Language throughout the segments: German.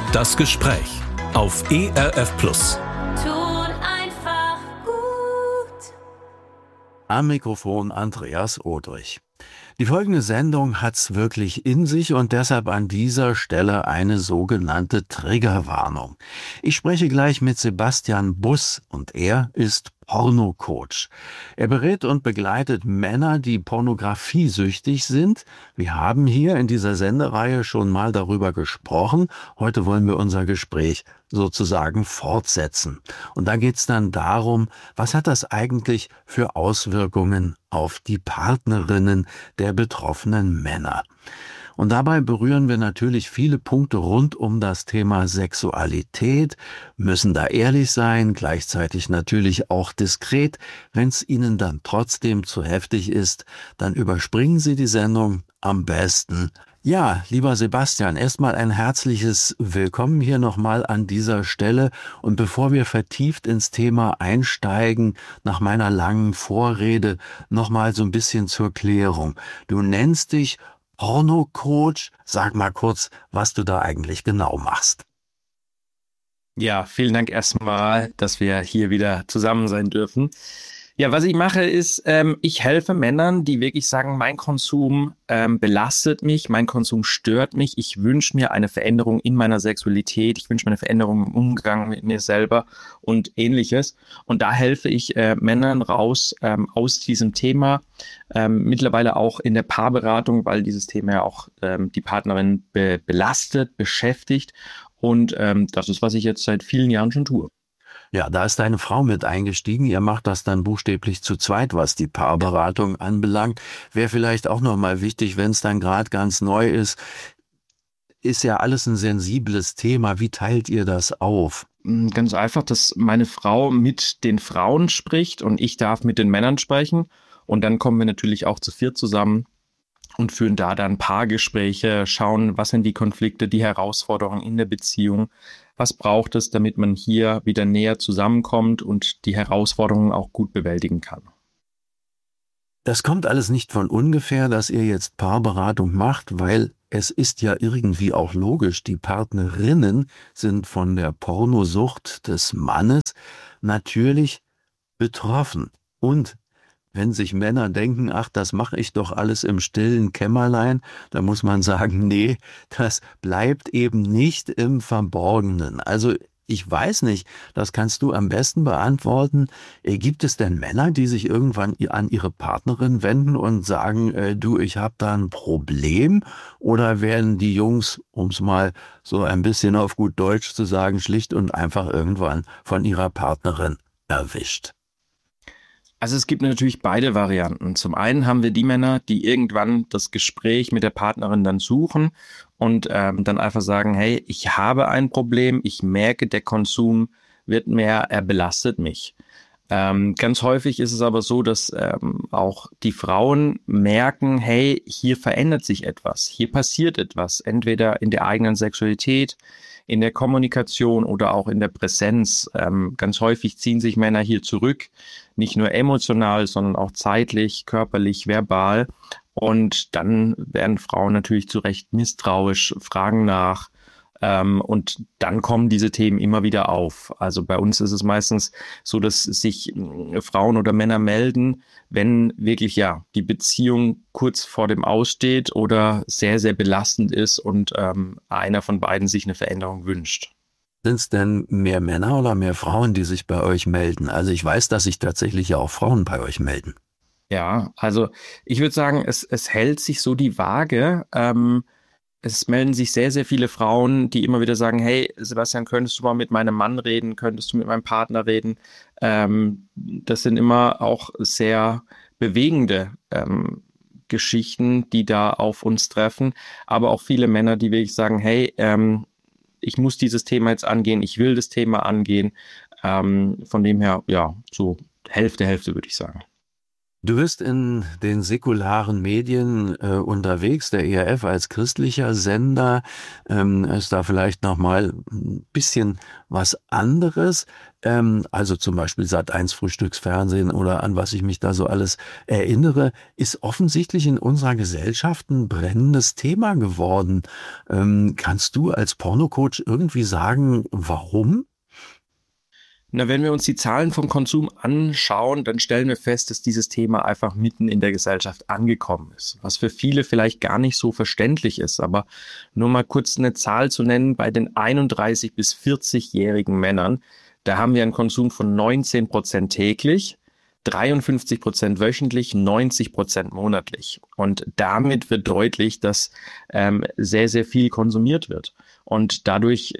Das Gespräch auf ERF Plus. Tut einfach gut. Am Mikrofon Andreas Odrich. Die folgende Sendung hat's wirklich in sich und deshalb an dieser Stelle eine sogenannte Triggerwarnung. Ich spreche gleich mit Sebastian Buss und er ist Pornocoach. Er berät und begleitet Männer, die pornografiesüchtig sind. Wir haben hier in dieser Sendereihe schon mal darüber gesprochen. Heute wollen wir unser Gespräch sozusagen fortsetzen. Und da geht's dann darum, was hat das eigentlich für Auswirkungen auf die Partnerinnen der betroffenen Männer? Und dabei berühren wir natürlich viele Punkte rund um das Thema Sexualität, müssen da ehrlich sein, gleichzeitig natürlich auch diskret. Wenn es Ihnen dann trotzdem zu heftig ist, dann überspringen Sie die Sendung am besten. Ja, lieber Sebastian, erstmal ein herzliches Willkommen hier nochmal an dieser Stelle. Und bevor wir vertieft ins Thema einsteigen, nach meiner langen Vorrede nochmal so ein bisschen zur Klärung. Du nennst dich Pornocoach. Sag mal kurz, was du da eigentlich genau machst. Ja, vielen Dank erstmal, dass wir hier wieder zusammen sein dürfen. Ja, was ich mache ist, ich helfe Männern, die wirklich sagen, mein Konsum belastet mich, mein Konsum stört mich, ich wünsche mir eine Veränderung in meiner Sexualität, ich wünsche mir eine Veränderung im Umgang mit mir selber und Ähnliches. Und da helfe ich Männern raus aus diesem Thema, mittlerweile auch in der Paarberatung, weil dieses Thema ja auch die Partnerin belastet, beschäftigt. Und das ist, was ich jetzt seit vielen Jahren schon tue. Ja, da ist deine Frau mit eingestiegen. Ihr macht das dann buchstäblich zu zweit, was die Paarberatung anbelangt. Wäre vielleicht auch nochmal wichtig, wenn es dann gerade ganz neu ist. Ist ja alles ein sensibles Thema. Wie teilt ihr das auf? Ganz einfach, dass meine Frau mit den Frauen spricht und ich darf mit den Männern sprechen. Und dann kommen wir natürlich auch zu viert zusammen und führen da dann Paargespräche, schauen, was sind die Konflikte, die Herausforderungen in der Beziehung. Was braucht es, damit man hier wieder näher zusammenkommt und die Herausforderungen auch gut bewältigen kann? Das kommt alles nicht von ungefähr, dass ihr jetzt Paarberatung macht, weil es ist ja irgendwie auch logisch, die Partnerinnen sind von der Pornosucht des Mannes natürlich betroffen. Und wenn sich Männer denken, ach, das mache ich doch alles im stillen Kämmerlein, da muss man sagen, nee, das bleibt eben nicht im Verborgenen. Also ich weiß nicht, das kannst du am besten beantworten. Gibt es denn Männer, die sich irgendwann an ihre Partnerin wenden und sagen, du, ich habe da ein Problem? Oder werden die Jungs, um es mal so ein bisschen auf gut Deutsch zu sagen, schlicht und einfach irgendwann von ihrer Partnerin erwischt? Also es gibt natürlich beide Varianten. Zum einen haben wir die Männer, die irgendwann das Gespräch mit der Partnerin dann suchen und dann einfach sagen, hey, ich habe ein Problem, ich merke, der Konsum wird mehr, er belastet mich. Ganz häufig ist es aber so, dass auch die Frauen merken, hey, hier verändert sich etwas, hier passiert etwas, entweder in der eigenen Sexualität, in der Kommunikation oder auch in der Präsenz. Ganz häufig ziehen sich Männer hier zurück, nicht nur emotional, sondern auch zeitlich, körperlich, verbal. Und dann werden Frauen natürlich zu Recht misstrauisch, fragen nach. Und dann kommen diese Themen immer wieder auf. Also bei uns ist es meistens so, dass sich Frauen oder Männer melden, wenn wirklich ja die Beziehung kurz vor dem Aussteht oder sehr, sehr belastend ist und einer von beiden sich eine Veränderung wünscht. Sind es denn mehr Männer oder mehr Frauen, die sich bei euch melden? Also ich weiß, dass sich tatsächlich ja auch Frauen bei euch melden. Ja, also ich würde sagen, es hält sich so die Waage. Es melden sich sehr, sehr viele Frauen, die immer wieder sagen, hey, Sebastian, könntest du mal mit meinem Mann reden? Könntest du mit meinem Partner reden? Das sind immer auch sehr bewegende Geschichten, die da auf uns treffen. Aber auch viele Männer, die wirklich sagen, hey, ich muss dieses Thema jetzt angehen, ich will das Thema angehen. Von dem her, ja, so Hälfte, würde ich sagen. Du bist in den säkularen Medien unterwegs, der ERF als christlicher Sender ist da vielleicht nochmal ein bisschen was anderes. Also zum Beispiel Sat.1 Frühstücksfernsehen oder an was ich mich da so alles erinnere, ist offensichtlich in unserer Gesellschaft ein brennendes Thema geworden. Kannst du als Pornocoach irgendwie sagen, warum? Na, wenn wir uns die Zahlen vom Konsum anschauen, dann stellen wir fest, dass dieses Thema einfach mitten in der Gesellschaft angekommen ist, was für viele vielleicht gar nicht so verständlich ist. Aber nur mal kurz eine Zahl zu nennen, bei den 31- bis 40-jährigen Männern, da haben wir einen Konsum von 19% täglich, 53% wöchentlich, 90% monatlich. Und damit wird deutlich, dass sehr, sehr viel konsumiert wird. Und dadurch,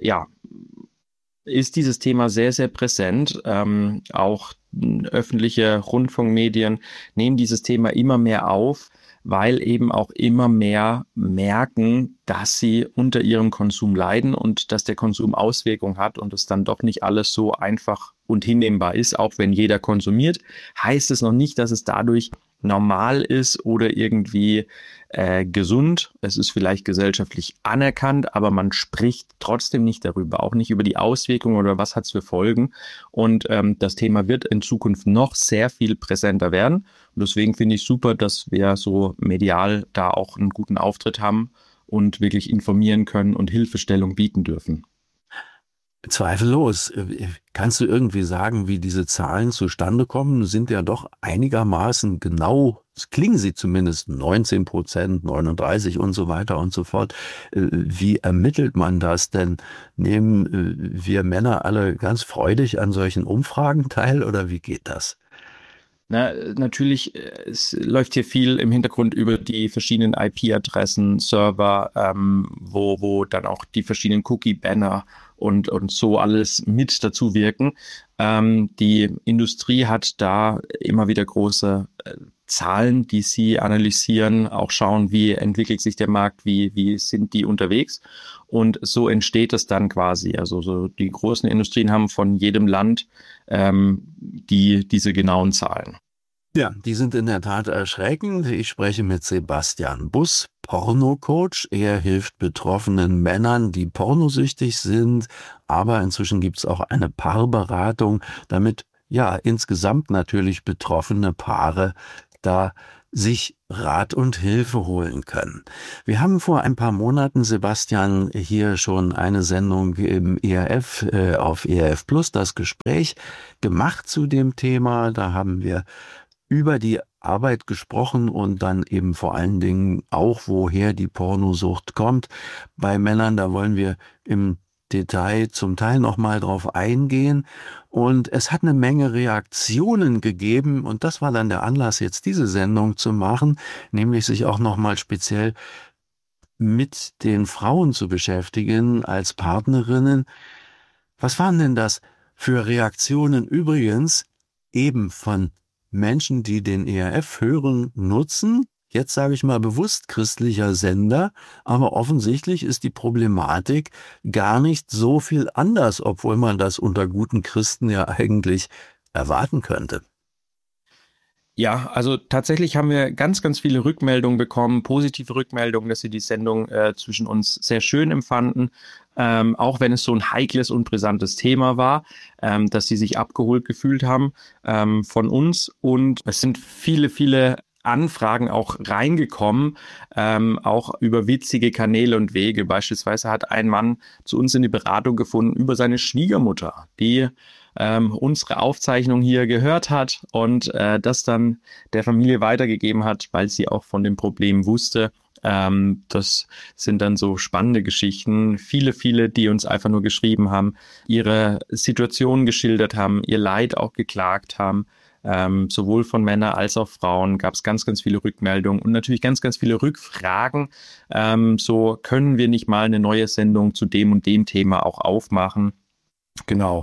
ist dieses Thema sehr, sehr präsent. Auch öffentliche Rundfunkmedien nehmen dieses Thema immer mehr auf, weil eben auch immer mehr merken, dass sie unter ihrem Konsum leiden und dass der Konsum Auswirkungen hat und es dann doch nicht alles so einfach und hinnehmbar ist. Auch wenn jeder konsumiert, heißt es noch nicht, dass es dadurch normal ist oder irgendwie gesund. Es ist vielleicht gesellschaftlich anerkannt, aber man spricht trotzdem nicht darüber, auch nicht über die Auswirkungen oder was hat es für Folgen. Und das Thema wird in Zukunft noch sehr viel präsenter werden. Und deswegen finde ich super, dass wir so medial da auch einen guten Auftritt haben und wirklich informieren können und Hilfestellung bieten dürfen. Zweifellos. Kannst du irgendwie sagen, wie diese Zahlen zustande kommen? Sind ja doch einigermaßen genau, klingen sie zumindest 19%, 39% und so weiter und so fort. Wie ermittelt man das denn? Nehmen wir Männer alle ganz freudig an solchen Umfragen teil oder wie geht das? Na, natürlich, es läuft hier viel im Hintergrund über die verschiedenen IP-Adressen, Server, wo dann auch die verschiedenen Cookie-Banner und so alles mit dazu wirken. Die Industrie hat da immer wieder große Zahlen, die sie analysieren, auch schauen, wie entwickelt sich der Markt, wie sind die unterwegs. Und so entsteht es dann quasi. Also so die großen Industrien haben von jedem Land diese genauen Zahlen. Ja, die sind in der Tat erschreckend. Ich spreche mit Sebastian Buss, Pornocoach. Er hilft betroffenen Männern, die pornosüchtig sind. Aber inzwischen gibt es auch eine Paarberatung, damit ja insgesamt natürlich betroffene Paare da sich Rat und Hilfe holen können. Wir haben vor ein paar Monaten, Sebastian, hier schon eine Sendung im ERF, auf ERF Plus, das Gespräch gemacht zu dem Thema. Da haben wir über die Arbeit gesprochen und dann eben vor allen Dingen auch, woher die Pornosucht kommt. Bei Männern, da wollen wir im Detail zum Teil nochmal drauf eingehen. Und es hat eine Menge Reaktionen gegeben und das war dann der Anlass, jetzt diese Sendung zu machen, nämlich sich auch nochmal speziell mit den Frauen zu beschäftigen als Partnerinnen. Was waren denn das für Reaktionen übrigens eben von Menschen, die den ERF hören, nutzen? Jetzt sage ich mal bewusst christlicher Sender, aber offensichtlich ist die Problematik gar nicht so viel anders, obwohl man das unter guten Christen ja eigentlich erwarten könnte. Ja, also tatsächlich haben wir ganz, ganz viele Rückmeldungen bekommen, positive Rückmeldungen, dass sie die Sendung zwischen uns sehr schön empfanden, auch wenn es so ein heikles und brisantes Thema war, dass sie sich abgeholt gefühlt haben von uns. Und es sind viele, viele Anfragen auch reingekommen, auch über witzige Kanäle und Wege. Beispielsweise hat ein Mann zu uns in die Beratung gefunden über seine Schwiegermutter, die unsere Aufzeichnung hier gehört hat und das dann der Familie weitergegeben hat, weil sie auch von dem Problem wusste. Das sind dann so spannende Geschichten. Viele, viele, die uns einfach nur geschrieben haben, ihre Situation geschildert haben, ihr Leid auch geklagt haben. Sowohl von Männern als auch Frauen gab es ganz, ganz viele Rückmeldungen und natürlich ganz, ganz viele Rückfragen. So können wir nicht mal eine neue Sendung zu dem und dem Thema auch aufmachen. Genau.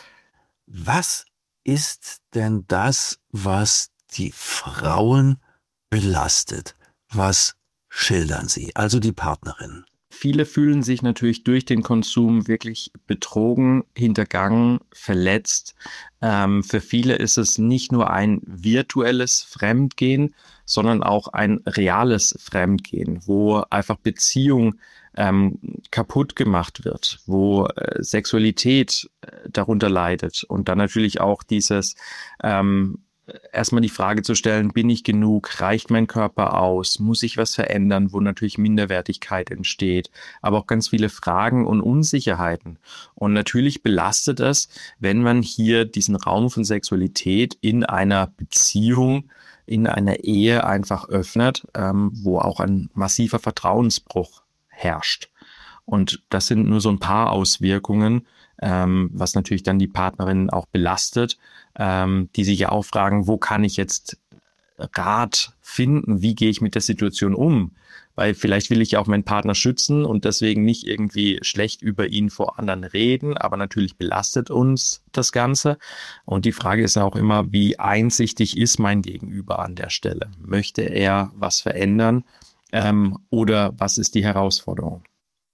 Was ist denn das, was die Frauen belastet? Was schildern sie, also die Partnerinnen? Viele fühlen sich natürlich durch den Konsum wirklich betrogen, hintergangen, verletzt. Für viele ist es nicht nur ein virtuelles Fremdgehen, sondern auch ein reales Fremdgehen, wo einfach Beziehung kaputt gemacht wird, wo Sexualität darunter leidet und dann natürlich auch dieses erstmal die Frage zu stellen, bin ich genug, reicht mein Körper aus, muss ich was verändern, wo natürlich Minderwertigkeit entsteht, aber auch ganz viele Fragen und Unsicherheiten. Und natürlich belastet es, wenn man hier diesen Raum von Sexualität in einer Beziehung, in einer Ehe einfach öffnet, wo auch ein massiver Vertrauensbruch herrscht. Und das sind nur so ein paar Auswirkungen, was natürlich dann die Partnerin auch belastet, die sich ja auch fragen, wo kann ich jetzt Rat finden, wie gehe ich mit der Situation um? Weil vielleicht will ich ja auch meinen Partner schützen und deswegen nicht irgendwie schlecht über ihn vor anderen reden, aber natürlich belastet uns das Ganze. Und die Frage ist auch immer, wie einsichtig ist mein Gegenüber an der Stelle? Möchte er was verändern oder was ist die Herausforderung?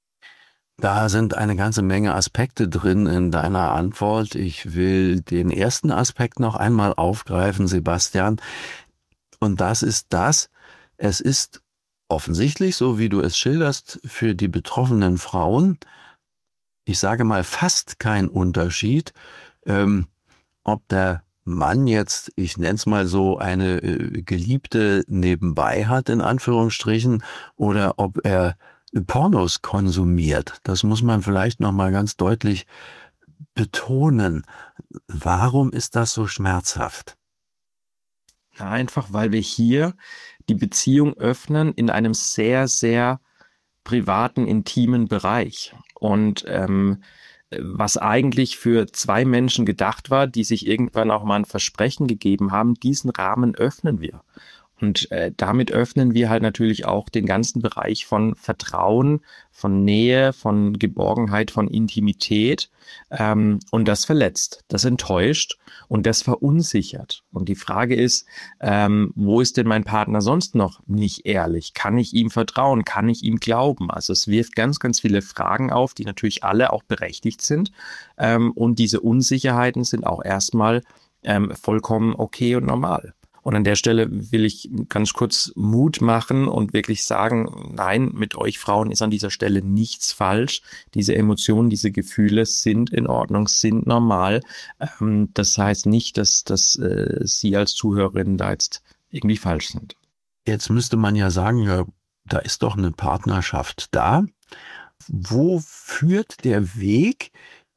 Da sind eine ganze Menge Aspekte drin in deiner Antwort. Ich will den ersten Aspekt noch einmal aufgreifen, Sebastian. Und das ist es ist offensichtlich, so wie du es schilderst, für die betroffenen Frauen, ich sage mal fast kein Unterschied, ob der Mann jetzt, ich nenne es mal so, eine Geliebte nebenbei hat, in Anführungsstrichen, oder ob er Pornos konsumiert. Das muss man vielleicht noch mal ganz deutlich betonen. Warum ist das so schmerzhaft? Ja, einfach, weil wir hier die Beziehung öffnen in einem sehr, sehr privaten, intimen Bereich. Und was eigentlich für zwei Menschen gedacht war, die sich irgendwann auch mal ein Versprechen gegeben haben, diesen Rahmen öffnen wir. Und damit öffnen wir halt natürlich auch den ganzen Bereich von Vertrauen, von Nähe, von Geborgenheit, von Intimität. Und das verletzt, das enttäuscht und das verunsichert. Und die Frage ist, wo ist denn mein Partner sonst noch nicht ehrlich? Kann ich ihm vertrauen? Kann ich ihm glauben? Also es wirft ganz, ganz viele Fragen auf, die natürlich alle auch berechtigt sind. Und diese Unsicherheiten sind auch erstmal vollkommen okay und normal. Und an der Stelle will ich ganz kurz Mut machen und wirklich sagen, nein, mit euch Frauen ist an dieser Stelle nichts falsch. Diese Emotionen, diese Gefühle sind in Ordnung, sind normal. Das heißt nicht, dass Sie als Zuhörerinnen da jetzt irgendwie falsch sind. Jetzt müsste man ja sagen, ja, da ist doch eine Partnerschaft da. Wo führt der Weg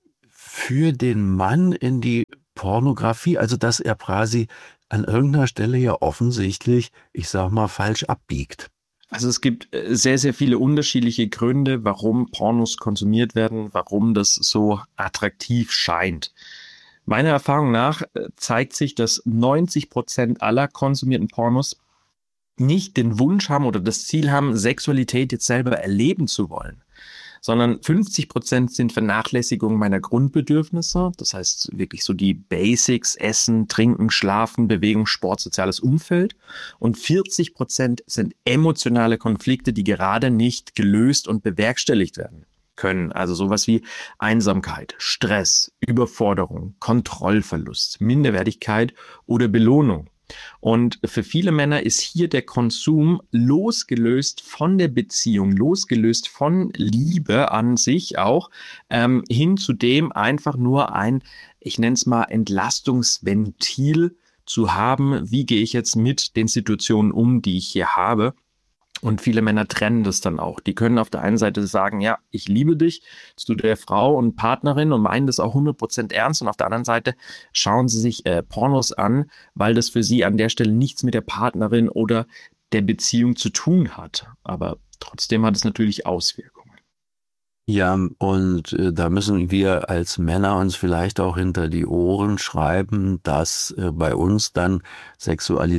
für den Mann in die Pornografie? Also, dass er quasi an irgendeiner Stelle ja offensichtlich, ich sag mal, falsch abbiegt. Also es gibt sehr, sehr viele unterschiedliche Gründe, warum Pornos konsumiert werden, warum das so attraktiv scheint. Meiner Erfahrung nach zeigt sich, dass 90% aller konsumierten Pornos nicht den Wunsch haben oder das Ziel haben, Sexualität jetzt selber erleben zu wollen, sondern 50% sind Vernachlässigung meiner Grundbedürfnisse. Das heißt wirklich so die Basics, Essen, Trinken, Schlafen, Bewegung, Sport, soziales Umfeld. Und 40% sind emotionale Konflikte, die gerade nicht gelöst und bewerkstelligt werden können. Also sowas wie Einsamkeit, Stress, Überforderung, Kontrollverlust, Minderwertigkeit oder Belohnung. Und für viele Männer ist hier der Konsum losgelöst von der Beziehung, losgelöst von Liebe an sich auch, hin zu dem einfach nur ein, ich nenne es mal, Entlastungsventil zu haben. Wie gehe ich jetzt mit den Situationen um, die ich hier habe? Und viele Männer trennen das dann auch. Die können auf der einen Seite sagen, ja, ich liebe dich zu der Frau und Partnerin und meinen das auch 100% ernst. Und auf der anderen Seite schauen sie sich Pornos an, weil das für sie an der Stelle nichts mit der Partnerin oder der Beziehung zu tun hat. Aber trotzdem hat es natürlich Auswirkungen. Ja, und da müssen wir als Männer uns vielleicht auch hinter die Ohren schreiben, dass bei uns dann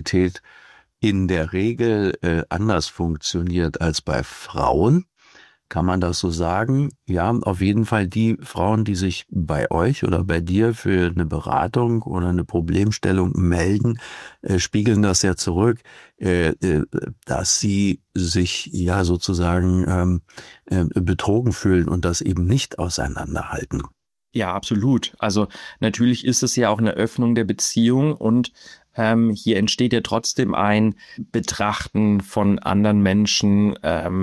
Sexualität in der Regel anders funktioniert als bei Frauen. Kann man das so sagen? Ja, auf jeden Fall die Frauen, die sich bei euch oder bei dir für eine Beratung oder eine Problemstellung melden, spiegeln das ja zurück, dass sie sich ja sozusagen betrogen fühlen und das eben nicht auseinanderhalten. Ja, absolut. Also natürlich ist es ja auch eine Öffnung der Beziehung und hier entsteht ja trotzdem ein Betrachten von anderen Menschen,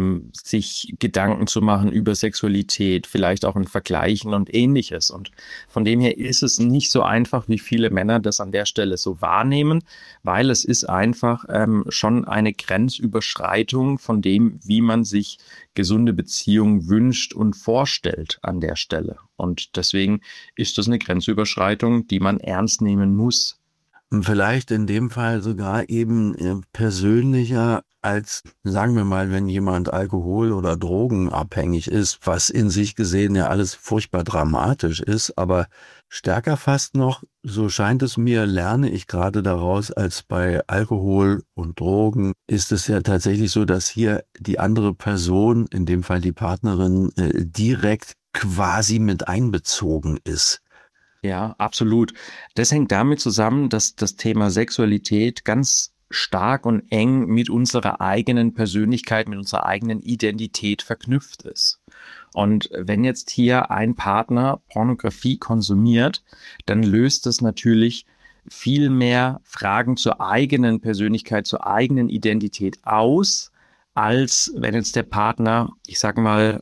sich Gedanken zu machen über Sexualität, vielleicht auch ein Vergleichen und Ähnliches. Und von dem her ist es nicht so einfach, wie viele Männer das an der Stelle so wahrnehmen, weil es ist einfach schon eine Grenzüberschreitung von dem, wie man sich gesunde Beziehungen wünscht und vorstellt an der Stelle. Und deswegen ist das eine Grenzüberschreitung, die man ernst nehmen muss. Vielleicht in dem Fall sogar eben persönlicher als, sagen wir mal, wenn jemand alkohol- oder drogenabhängig ist, was in sich gesehen ja alles furchtbar dramatisch ist, aber stärker fast noch, so scheint es mir, lerne ich gerade daraus, als bei Alkohol und Drogen, ist es ja tatsächlich so, dass hier die andere Person, in dem Fall die Partnerin, direkt quasi mit einbezogen ist. Ja, absolut. Das hängt damit zusammen, dass das Thema Sexualität ganz stark und eng mit unserer eigenen Persönlichkeit, mit unserer eigenen Identität verknüpft ist. Und wenn jetzt hier ein Partner Pornografie konsumiert, dann löst das natürlich viel mehr Fragen zur eigenen Persönlichkeit, zur eigenen Identität aus, als wenn jetzt der Partner, ich sage mal,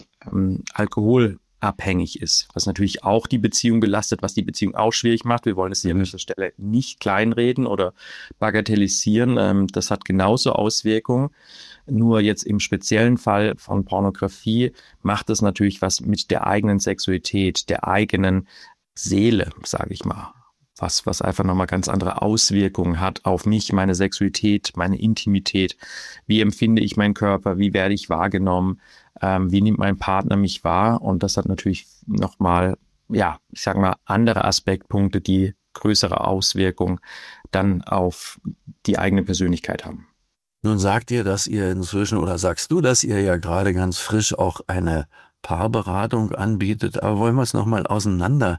alkoholabhängig ist, was natürlich auch die Beziehung belastet, was die Beziehung auch schwierig macht. Wir wollen es hier an dieser Stelle nicht kleinreden oder bagatellisieren. Das hat genauso Auswirkungen. Nur jetzt im speziellen Fall von Pornografie macht es natürlich was mit der eigenen Sexualität, der eigenen Seele, sage ich mal. Was einfach nochmal ganz andere Auswirkungen hat auf mich, meine Sexualität, meine Intimität. Wie empfinde ich meinen Körper? Wie werde ich wahrgenommen? Wie nimmt mein Partner mich wahr? Und das hat natürlich nochmal, ja, ich sag mal, andere Aspektpunkte, die größere Auswirkungen dann auf die eigene Persönlichkeit haben. Nun sagt ihr, dass ihr inzwischen, oder sagst du, dass ihr ja gerade ganz frisch auch eine Paarberatung anbietet, aber wollen wir es nochmal auseinander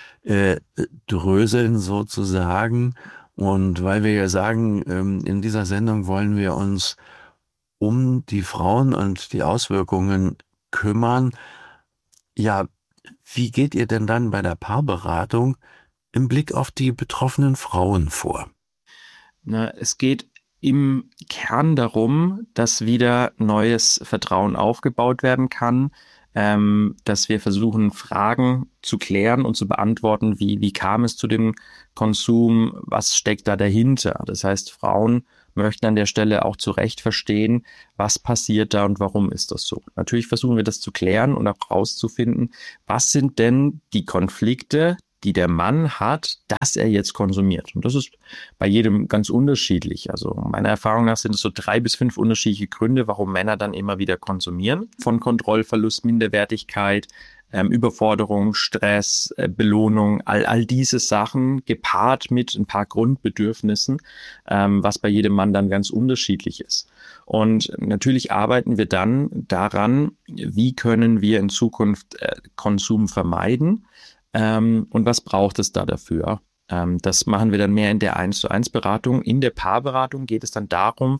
dröseln sozusagen. Und weil wir ja sagen, in dieser Sendung wollen wir uns um die Frauen und die Auswirkungen kümmern. Ja, wie geht ihr denn dann bei der Paarberatung im Blick auf die betroffenen Frauen vor? Na, es geht im Kern darum, dass wieder neues Vertrauen aufgebaut werden kann, dass wir versuchen, Fragen zu klären und zu beantworten, wie kam es zu dem Konsum, was steckt da dahinter? Das heißt, Frauen möchten an der Stelle auch zu Recht verstehen, was passiert da und warum ist das so. Natürlich versuchen wir das zu klären und auch rauszufinden, was sind denn die Konflikte, die der Mann hat, dass er jetzt konsumiert. Und das ist bei jedem ganz unterschiedlich. Also meiner Erfahrung nach sind es so 3 bis 5 unterschiedliche Gründe, warum Männer dann immer wieder konsumieren. Von Kontrollverlust, Minderwertigkeit, Überforderung, Stress, Belohnung, all diese Sachen gepaart mit ein paar Grundbedürfnissen, was bei jedem Mann dann ganz unterschiedlich ist. Und natürlich arbeiten wir dann daran, wie können wir in Zukunft Konsum vermeiden. Und was braucht es da dafür? Das machen wir dann mehr in der 1:1 Beratung. In der Paarberatung geht es dann darum,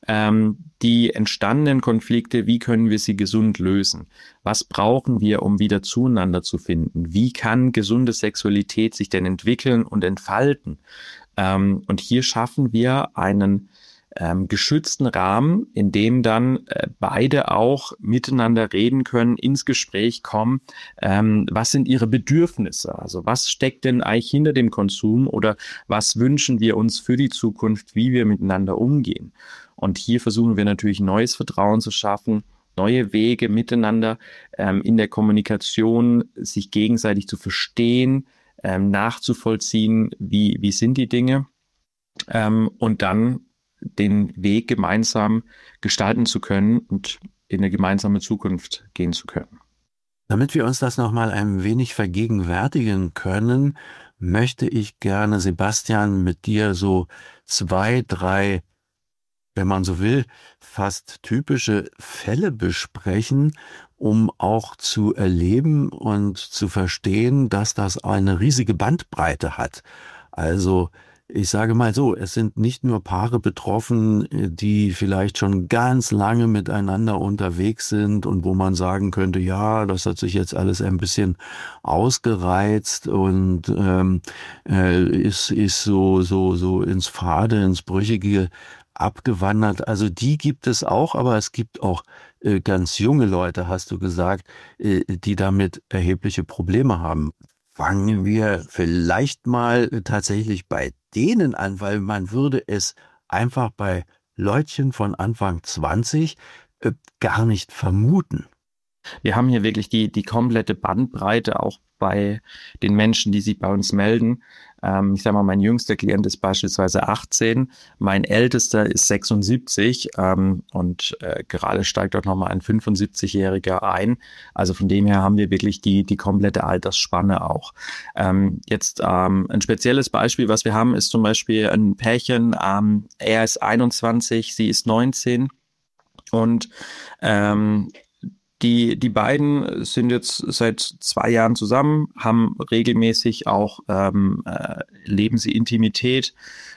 die entstandenen Konflikte, wie können wir sie gesund lösen? Was brauchen wir, um wieder zueinander zu finden? Wie kann gesunde Sexualität sich denn entwickeln und entfalten? Und hier schaffen wir einen geschützten Rahmen, in dem dann beide auch miteinander reden können, ins Gespräch kommen. Was sind ihre Bedürfnisse? Also was steckt denn eigentlich hinter dem Konsum oder was wünschen wir uns für die Zukunft, wie wir miteinander umgehen? Und hier versuchen wir natürlich neues Vertrauen zu schaffen, neue Wege miteinander in der Kommunikation, sich gegenseitig zu verstehen, nachzuvollziehen, wie sind die Dinge, und dann den Weg gemeinsam gestalten zu können und in eine gemeinsame Zukunft gehen zu können. Damit wir uns das nochmal ein wenig vergegenwärtigen können, möchte ich gerne, Sebastian, mit dir so 2, 3, wenn man so will, fast typische Fälle besprechen um auch zu erleben und zu verstehen, dass das eine riesige Bandbreite hat. Also ich sage mal so, es sind nicht nur Paare betroffen, die vielleicht schon ganz lange miteinander unterwegs sind und wo man sagen könnte, ja, das hat sich jetzt alles ein bisschen ausgereizt und ist so ins Fade, ins Brüchige abgewandert. Also die gibt es auch, aber es gibt auch ganz junge Leute, hast du gesagt, die damit erhebliche Probleme haben. Fangen wir vielleicht mal tatsächlich bei denen an, weil man würde es einfach bei Leutchen von Anfang 20 gar nicht vermuten. Wir haben hier wirklich die komplette Bandbreite auch bei den Menschen, die sich bei uns melden. Ich sage mal, mein jüngster Klient ist beispielsweise 18, mein ältester ist 76 und gerade steigt dort nochmal ein 75-Jähriger ein. Also von dem her haben wir wirklich die komplette Altersspanne auch. Jetzt ein spezielles Beispiel, was wir haben, ist zum Beispiel ein Pärchen, er ist 21, sie ist 19 und die beiden sind jetzt seit 2 Jahren zusammen, haben regelmäßig auch, leben sie Intimität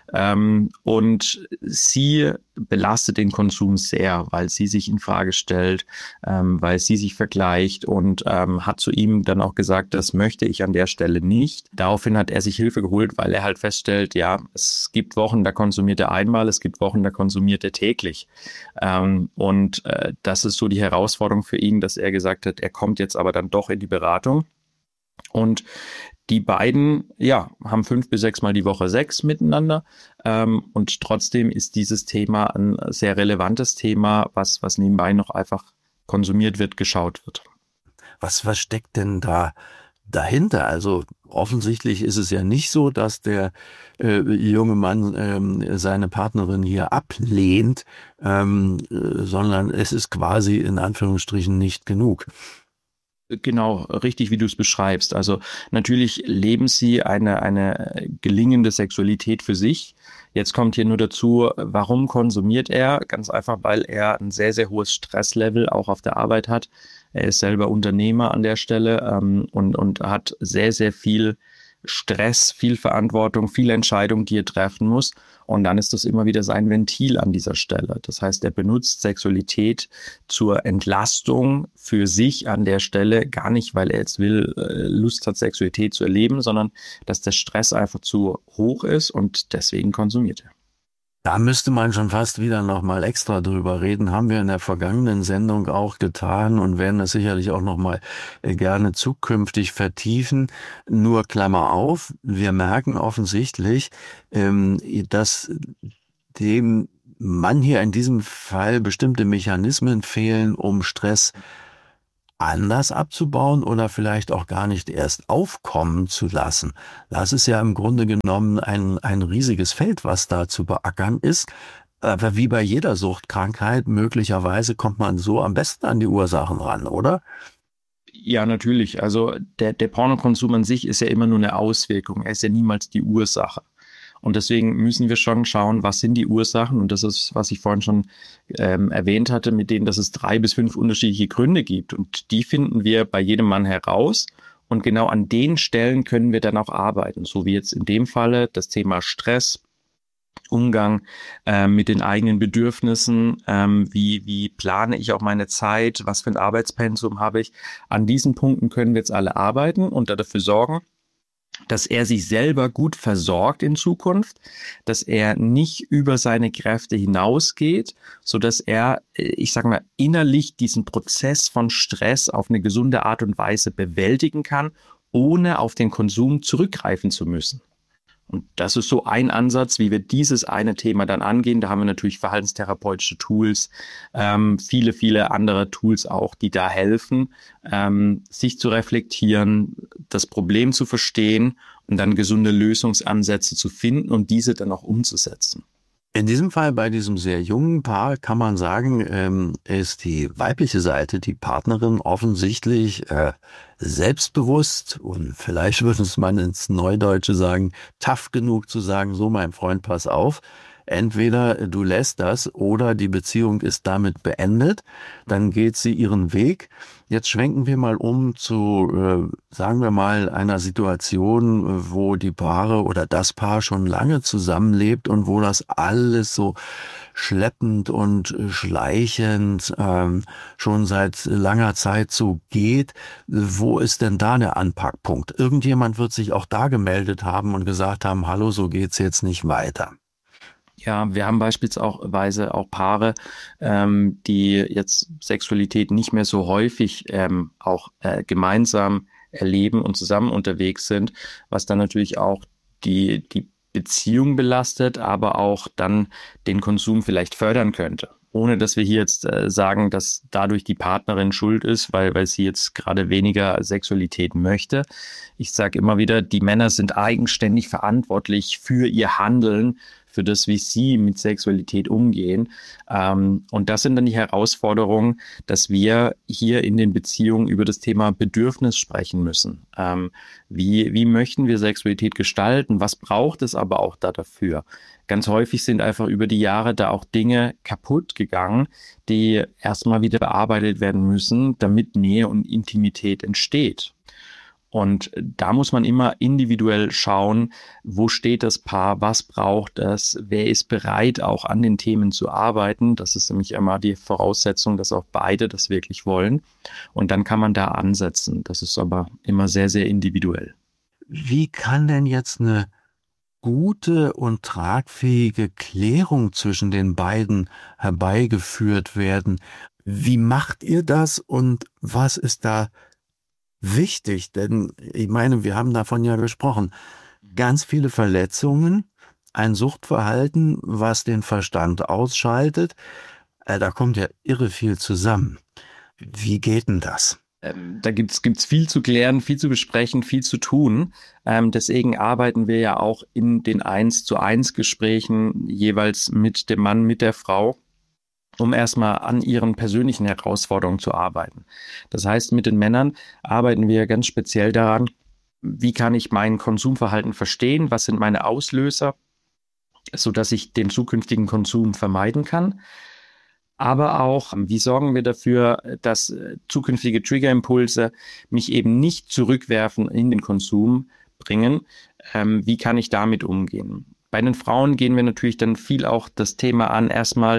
und sie belastet den Konsum sehr, weil sie sich in Frage stellt, weil sie sich vergleicht und hat zu ihm dann auch gesagt, das möchte ich an der Stelle nicht. Daraufhin hat er sich Hilfe geholt, weil er halt feststellt, ja, es gibt Wochen, da konsumiert er einmal, es gibt Wochen, da konsumiert er täglich. Und das ist so die Herausforderung für ihn, dass er gesagt hat, er kommt jetzt aber dann doch in die Beratung. Und die beiden, ja, haben 5 bis 6 Mal die Woche Sex miteinander. Und trotzdem ist dieses Thema ein sehr relevantes Thema, was nebenbei noch einfach konsumiert wird, geschaut wird. Was steckt denn da dahinter? Also offensichtlich ist es ja nicht so, dass der junge Mann seine Partnerin hier ablehnt, sondern es ist quasi in Anführungsstrichen nicht genug. Genau, richtig, wie du es beschreibst. Also natürlich leben sie eine gelingende Sexualität für sich. Jetzt kommt hier nur dazu, warum konsumiert er? Ganz einfach, weil er ein sehr, sehr hohes Stresslevel auch auf der Arbeit hat. Er ist selber Unternehmer an der Stelle und hat sehr, sehr viel Stress, viel Verantwortung, viele Entscheidungen, die er treffen muss. Und dann ist das immer wieder sein Ventil an dieser Stelle. Das heißt, er benutzt Sexualität zur Entlastung für sich an der Stelle, gar nicht, weil er jetzt Lust hat, Sexualität zu erleben, sondern dass der Stress einfach zu hoch ist und deswegen konsumiert er. Da müsste man schon fast wieder nochmal extra drüber reden. Haben wir in der vergangenen Sendung auch getan und werden das sicherlich auch nochmal gerne zukünftig vertiefen. Nur Klammer auf, wir merken offensichtlich, dass dem Mann hier in diesem Fall bestimmte Mechanismen fehlen, um Stress anders abzubauen oder vielleicht auch gar nicht erst aufkommen zu lassen. Das ist ja im Grunde genommen ein riesiges Feld, was da zu beackern ist. Aber wie bei jeder Suchtkrankheit, möglicherweise kommt man so am besten an die Ursachen ran, oder? Ja, natürlich. Also der Pornokonsum an sich ist ja immer nur eine Auswirkung. Er ist ja niemals die Ursache. Und deswegen müssen wir schon schauen, was sind die Ursachen. Und das ist, was ich vorhin schon erwähnt hatte, mit denen, dass es 3 bis 5 unterschiedliche Gründe gibt. Und die finden wir bei jedem Mann heraus. Und genau an den Stellen können wir dann auch arbeiten. So wie jetzt in dem Falle das Thema Stress, Umgang mit den eigenen Bedürfnissen, wie plane ich auch meine Zeit, was für ein Arbeitspensum habe ich. An diesen Punkten können wir jetzt alle arbeiten und dafür sorgen, dass er sich selber gut versorgt in Zukunft, dass er nicht über seine Kräfte hinausgeht, so dass er, ich sage mal, innerlich diesen Prozess von Stress auf eine gesunde Art und Weise bewältigen kann, ohne auf den Konsum zurückgreifen zu müssen. Und das ist so ein Ansatz, wie wir dieses eine Thema dann angehen. Da haben wir natürlich verhaltenstherapeutische Tools, viele andere Tools auch, die da helfen, sich zu reflektieren, das Problem zu verstehen und dann gesunde Lösungsansätze zu finden und diese dann auch umzusetzen. In diesem Fall, bei diesem sehr jungen Paar, kann man sagen, ist die weibliche Seite, die Partnerin, offensichtlich selbstbewusst und vielleicht würde es man ins Neudeutsche sagen, tough genug zu sagen, so mein Freund, pass auf, Entweder du lässt das oder die Beziehung ist damit beendet, dann geht sie ihren Weg. Jetzt schwenken wir mal um zu, sagen wir mal, einer Situation, wo die Paare oder das Paar schon lange zusammenlebt und wo das alles so schleppend und schleichend schon seit langer Zeit so geht. Wo ist denn da der Anpackpunkt? Irgendjemand wird sich auch da gemeldet haben und gesagt haben, hallo, so geht's jetzt nicht weiter. Ja, wir haben beispielsweise auch Paare, die jetzt Sexualität nicht mehr so häufig auch gemeinsam erleben und zusammen unterwegs sind, was dann natürlich auch die Beziehung belastet, aber auch dann den Konsum vielleicht fördern könnte. Ohne dass wir hier jetzt sagen, dass dadurch die Partnerin schuld ist, weil sie jetzt gerade weniger Sexualität möchte. Ich sage immer wieder, die Männer sind eigenständig verantwortlich für ihr Handeln, für das, wie sie mit Sexualität umgehen. Und das sind dann die Herausforderungen, dass wir hier in den Beziehungen über das Thema Bedürfnis sprechen müssen. Wie möchten wir Sexualität gestalten? Was braucht es aber auch dafür? Ganz häufig sind einfach über die Jahre da auch Dinge kaputt gegangen, die erstmal wieder bearbeitet werden müssen, damit Nähe und Intimität entsteht. Und da muss man immer individuell schauen, wo steht das Paar, was braucht es, wer ist bereit, auch an den Themen zu arbeiten. Das ist nämlich immer die Voraussetzung, dass auch beide das wirklich wollen. Und dann kann man da ansetzen. Das ist aber immer sehr, sehr individuell. Wie kann denn jetzt eine gute und tragfähige Klärung zwischen den beiden herbeigeführt werden? Wie macht ihr das und was ist da wichtig? Denn ich meine, wir haben davon ja gesprochen. Ganz viele Verletzungen, ein Suchtverhalten, was den Verstand ausschaltet. Da kommt ja irre viel zusammen. Wie geht denn das? Da gibt's viel zu klären, viel zu besprechen, viel zu tun. Deswegen arbeiten wir ja auch in den 1:1 Gesprächen jeweils mit dem Mann, mit der Frau, um erstmal an ihren persönlichen Herausforderungen zu arbeiten. Das heißt, mit den Männern arbeiten wir ganz speziell daran, wie kann ich mein Konsumverhalten verstehen, was sind meine Auslöser, sodass ich den zukünftigen Konsum vermeiden kann. Aber auch, wie sorgen wir dafür, dass zukünftige Triggerimpulse mich eben nicht zurückwerfen in den Konsum bringen? Wie kann ich damit umgehen? Bei den Frauen gehen wir natürlich dann viel auch das Thema an, erstmal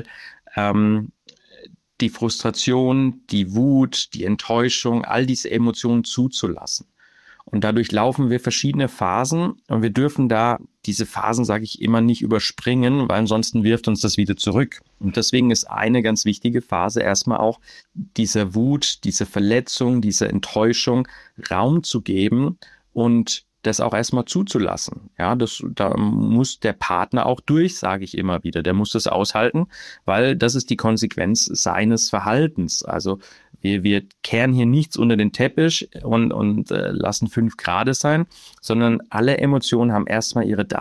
die Frustration, die Wut, die Enttäuschung, all diese Emotionen zuzulassen. Und dadurch laufen wir verschiedene Phasen und wir dürfen da diese Phasen, sage ich immer, nicht überspringen, weil ansonsten wirft uns das wieder zurück. Und deswegen ist eine ganz wichtige Phase erstmal auch dieser Wut, diese Verletzung, diese Enttäuschung Raum zu geben und das auch erstmal zuzulassen. Ja, da muss der Partner auch durch, sage ich immer wieder. Der muss das aushalten, weil das ist die Konsequenz seines Verhaltens. Also wir kehren hier nichts unter den Teppich und lassen 5 Grad sein, sondern alle Emotionen haben erstmal ihre